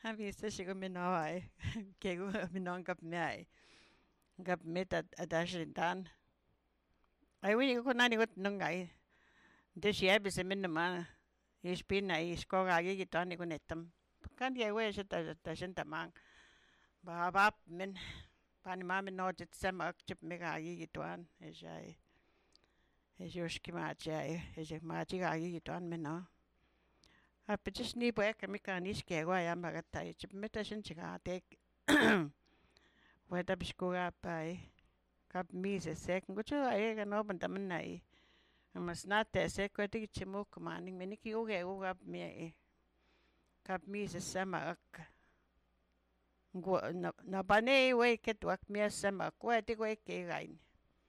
Avisa sigo minoi. Kego minon kap miai. Kap meta adashintan. Ai wini ko nani got nungai. De siebe se minna ma. Ispina iskoga gigi tani ko netam. Kan ye we se ta shinta mang. Ba bap min. Pani mami no tit sama akchip mega gigi tuan. Ejai. Ejuski ma jai. Ejek ma jiga gigi tuan minno. Appi just ni po eka mika niske gua ya magatai. Chip meta shin chiga tek. Weta biskuga pai. Kap mise sek. Ngucho ega no bantaman nai. Mas nate sek kweti chimuk maning miniki uge uga mi. Kap mise sama ak. Na bane we ket wak mi sama kweti we ke gain.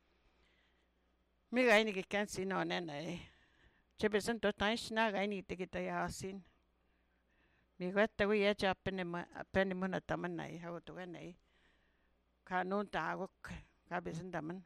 Mi gain ki kan sino nene. Chebesan to taish na gaini tikita yasin. Mi gwetta wi ya chapene muna taman nai hawo to nai. Kanun tagok kabesan taman.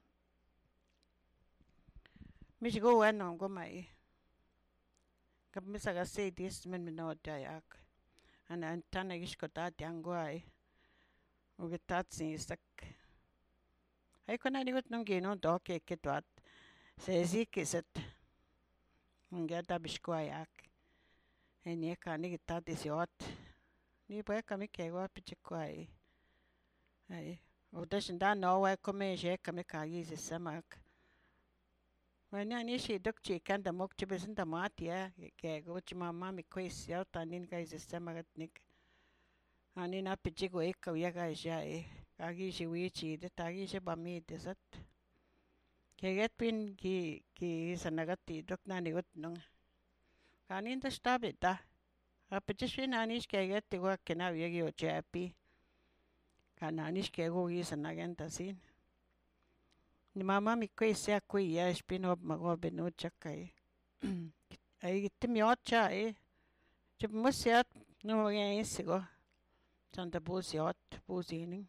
Mi sigo wano go mai. Kap misa ga say this men no dayak. Ana antana gishko ta tiangwai. Uge tatsi sak. Ai kona ni gut nung gino do ke ketwat. Se zikiset. Unge ta bishkoayak. Eni ka ni gitati siot. Ni po kami kegwa pichikwai. Ai. Udashin da no wa kome je kami kagi se samak. Wani ani shi dok chi kan da mok chibesin da matia kego chimama mi kwis ya tanin kai se samagat nik. Ani na pichigo eka ya ga jai. Kagi shi wichi de tagi shi bami de sat. Keget pin ki sanagati dok na ni utnong. Kanin da stabita. Apichishin anish keget tiwa kena yegi o chapi. Kananish kego gi sanagenta sin. Ni mama mi kwis ya kui ya spin-off mago benu chakai. Ai gitim yocha ai. Chip musiat no ya isigo. Santa busiot busining.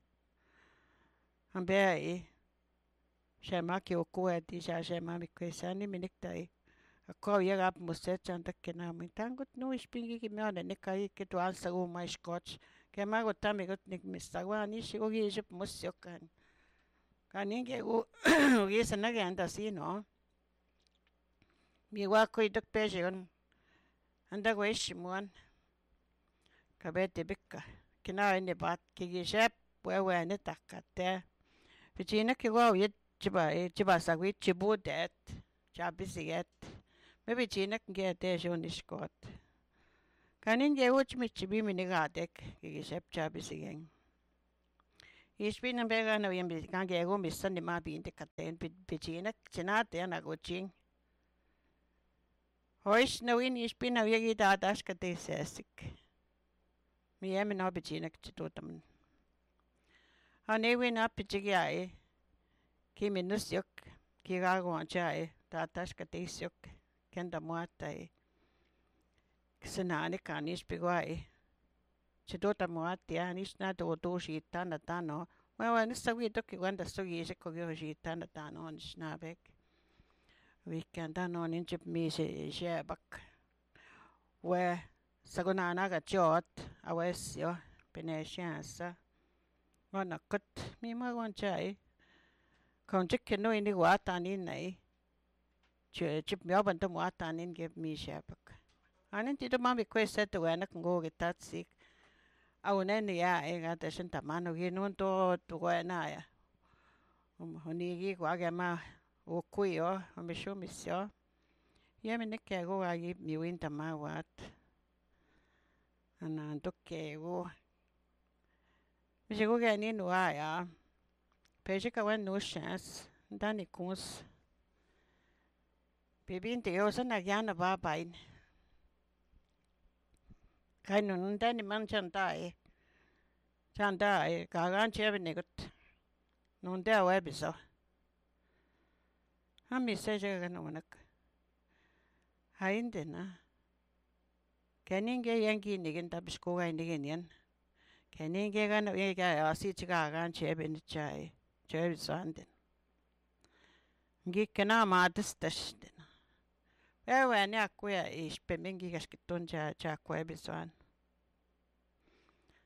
Ambe ai. Shema ki okua di shema mi kwis ani miniktai. Ako ya gap muset chanta kena mi tangut no ispingi ki mione nikai ki tu ansa go mai scotch. Kema go tami got nik misagwa ni shigo gi jip musyokan. Kaninge ugi sanage anda sino. Mi wako idok pejon. Anda go ishimuan. Kabete bikka. Kina ini bat kigi shep wewe ni takate. Pichina ki go yit chiba sagwi chibu det. Chabisiget. Maybe china nge te shoniskot. Kaninge uch mi chibi minigadek kigi shep chabisigeng. Ispin ang bega na yung kange ego misan ni ma binte katen pichina chinate na goching. Hois na win ispin na yagi dadas kate sesik. Mi yemi na pichina kchitutam. Ane win na pichigi ay. Ki minus yok. Ki gagawang chay. Dadas kate syok. Kenda muata ay. Kisanani kanis pigway. Chidota muati anis na do shi tana tano. Well, this is we took wanda so easy ko shi tana tano on snabek. We can dan on in chip me she bak. Where saguna naga jot awes yo peneshansa. Wana kut mi ma gon chai. Kon chicken no in the water in nay. Chip me up and the water and give me shabak. I didn't the mommy quest said to when I can go get that sick. Au nene ya e gata senta mano gi non to go na ya. Honi gi kwa ga ma o kui o me sho mi sio. Ya me ne ke go agi mi winta ma wat. Ana to ke go. Mi go ga ni no ya. Peje ka wan no chance. Dani kons. Bibin te yo sana yana ba bain. Kai nun dani man chantai. Chantai kagan chebe negut. Nun da webiso. Hami seje ga no nak. Hainde na. Keninge yangi nigin tabisko ga nigin yan. Keninge ga no ga asi chiga gan chebe ni chai. Chebe sanden. Ngi kena ma distasden. Ewe ni akwe is pemingi gaskiton cha kwebisoan.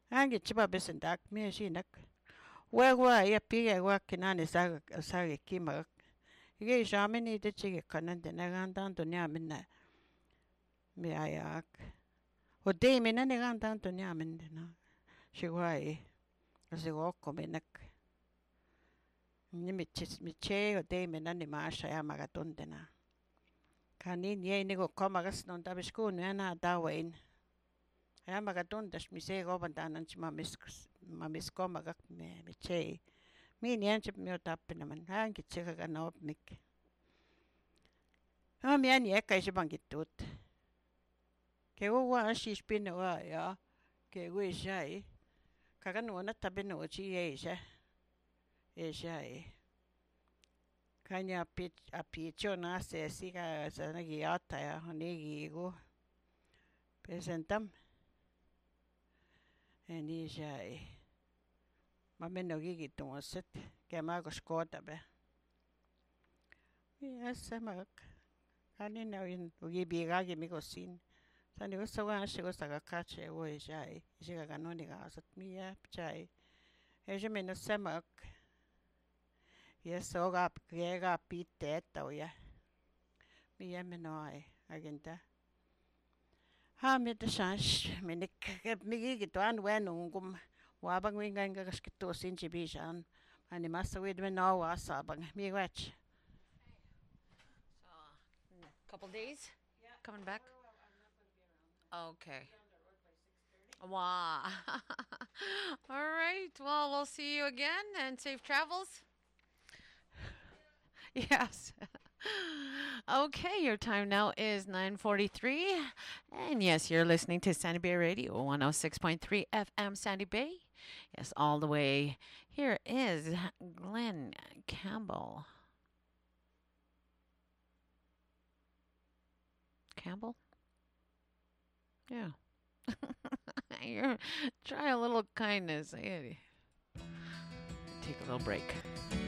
Angi chiba besendak mi shinak. Wewa ya pige wa kinani saga kima. Ige jamini de chige kanan de nagandan dunya minna. Mi ayak. O de mina nagandan dunya minna. Shigwai. Sigoko minak. Ni miche o de mina ni masha ya magatundena. Kanin ye nigo komagas non tabishkun yana dawain. Ja magatundas mi se gobantanan mamiskomakak mi che. Min yanchip mi otapinaman. Hanki chika ganop mik. Mi ani eka isibangitut. Ke uwa shispina wa ya. Ke wishai. Kaganu na tabino chi eja. Eja. Kanya apicho na se siga sanagi ata ya honegi go. Presentam. Enijai. Mameno gigi tungoset. Kemago skota be. Yes, mak. Kanina in ugibigagi migosin. Sani usawa shigo sagakache wo ejai. Jiga ganoni gasat miya chai. Ejimeno semak. Yes, oga kega piteta oya. Miya menoi agenda. Ha mit de chans. Minik migigi to an wenungum. Wabang winga gaskito sinchi bijan. Ani masa with me no wasabang. Miigwech. So, couple days? Yeah. Coming back? Okay. Wow. All right. Well, we'll see you again and safe travels. Yes. Okay, your time now is 9:43. And yes, you're listening to Sandy Bay Radio 106.3 FM Sandy Bay. Yes, all the way. Here is Glenn Campbell. Campbell? Yeah. Try a little kindness. Take a little break.